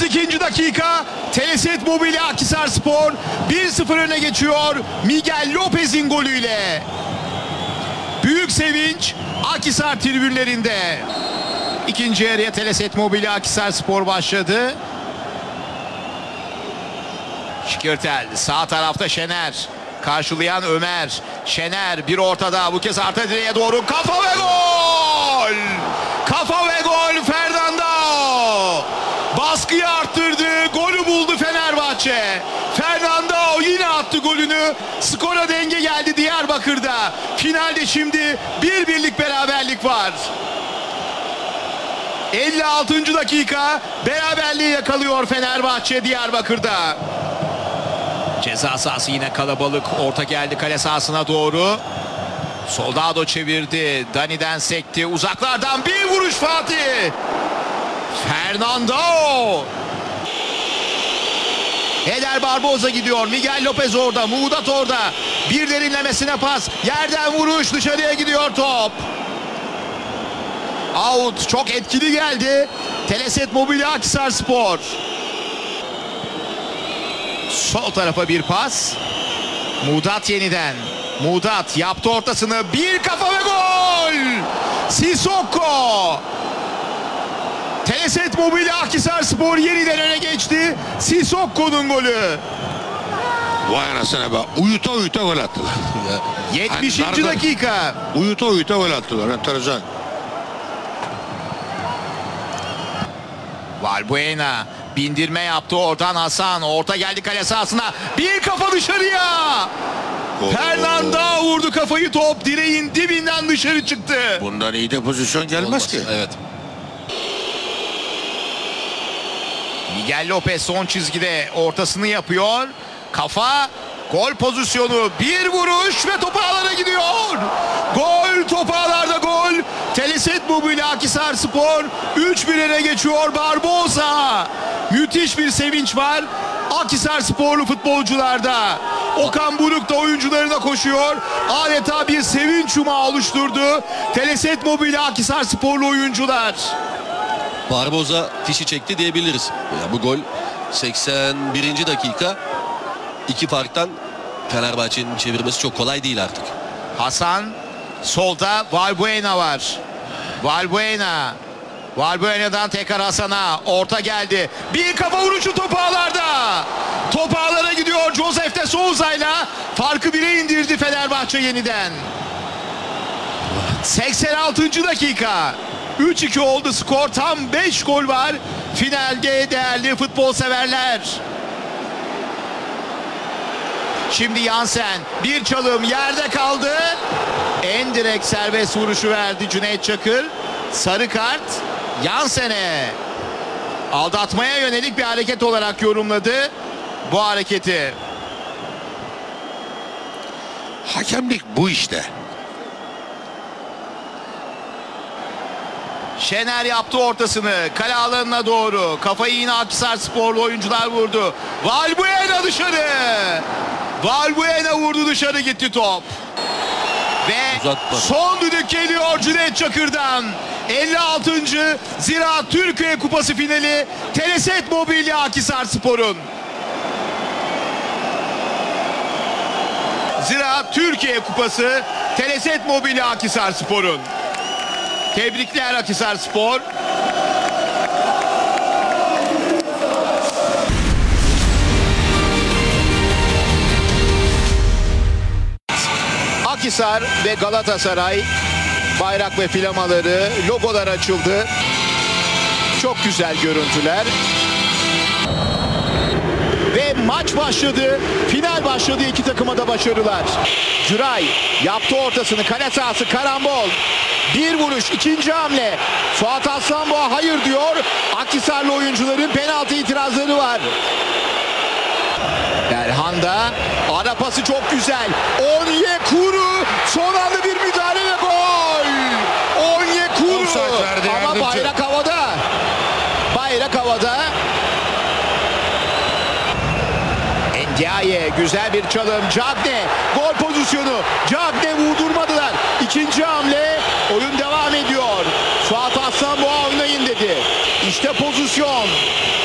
32. dakika. Teleset Mobilya Akhisarspor 1-0 öne geçiyor Miguel Lopez'in golüyle. Büyük sevinç Akhisar tribünlerinde. İkinci yarıya Teleset Mobilya Akhisarspor başladı. Şikirtel sağ tarafta Şener. Karşılayan Ömer. Şener bir ortada, bu kez arka direğe doğru kafa ve gol! Kafa ve gol Fernando! Baskıyı arttırdı, golü buldu Fenerbahçe. Fernando yine attı golünü. Skora denge geldi Diyarbakır'da. Finalde şimdi bir birlik beraberlik var. 56. dakika beraberliği yakalıyor Fenerbahçe Diyarbakır'da. Ceza sahası yine kalabalık. Orta geldi kale sahasına doğru. Soldado çevirdi. Dani'den sekti. Uzaklardan bir vuruş Fatih. Fernando. Eder Barboza gidiyor. Miguel Lopez orada. Muğdat orada. Bir derinlemesine pas. Yerden vuruş. Dışarıya gidiyor top. Out. Çok etkili geldi. Teleset Mobilya Akhisarspor. Sol tarafa bir pas. Muğdat yeniden. Muğdat yaptı ortasını. Bir kafa ve gol! Sissoko! Teleset Mobilya Akhisarspor yeniden öne geçti. Sissoko'nun golü. Vay anasına be. Uyuta uyuta gol attılar. 70. Hani dakika. Uyuta uyuta gol attılar. Enteresan. Valbuena bindirme yaptı, oradan Hasan. Orta geldi kale sahasına. Bir kafa dışarıya. Fernando vurdu kafayı, top direğin dibinden dışarı çıktı. Bundan iyi de pozisyon gelmez Olmaz ki. Evet. Miguel Lopez son çizgide ortasını yapıyor. Kafa, gol pozisyonu, bir vuruş ve top ağlara gidiyor. Gol, top ağlarda gol. Teleset Mobilya Akhisarspor 3-1 öne geçiyor Barboza. Müthiş bir sevinç var Akhisarsporlu futbolcularda. Okan Buruk da oyuncularına koşuyor. Adeta bir sevinç yumağı oluşturdu Teleset Mobilya Akhisarsporlu oyuncular. Barboza fişi çekti diyebiliriz. Ya bu gol 81. dakika. İki farktan Fenerbahçe'nin çevirmesi çok kolay değil artık. Hasan, solda Valbuena var. Valbuena'dan tekrar Hasan'a. Orta geldi. Bir kafa vuruşu top ağlarda. Top ağlara gidiyor. Josef de Souza'yla farkı 1'e indirdi Fenerbahçe yeniden. 86. dakika. 3-2 oldu skor. Tam 5 gol var finalde değerli futbol severler. Şimdi Yansen, bir çalım, yerde kaldı. En direkt serbest vuruşu verdi Cüneyt Çakır. Sarı kart Yansen'e. Aldatmaya yönelik bir hareket olarak yorumladı bu hareketi. Hakemlik bu işte. Şener yaptı ortasını kale alanına doğru. Kafayı yine Akhisarsporlu oyuncular vurdu. Valbuena dışarı. Valbuena vurdu, dışarı gitti top. Ve Uzatma. son düdük geliyor Cüneyt Çakır'dan. 56. Ziraat Türkiye Kupası finali Teleset Mobilya Akhisarspor'un. Ziraat Türkiye Kupası Teleset Mobilya Akhisarspor'un. Tebrikler Akhisarspor. Akhisar ve Galatasaray bayrak ve flamaları, logolar açıldı. Çok güzel görüntüler. Ve maç başladı. Final başladı. İki takıma da başarılar. Güray yaptı ortasını. Kale sahası, karambol. Bir vuruş, ikinci hamle. Suat Aslanboğa hayır diyor. Akhisarlı oyuncuların penaltı itirazları var. Berhanda, ara pası çok güzel. Onyekuru son anda bir müdahale ve gol. Onyekuru ama bayrak havada. Bayrak havada. Ndiaye, güzel bir çalım. Cagne, gol pozisyonu. Cagne vurdurmadılar. İkinci hamle, oyun devam ediyor. Suat Aslanboğa oynayın dedi. İşte pozisyon.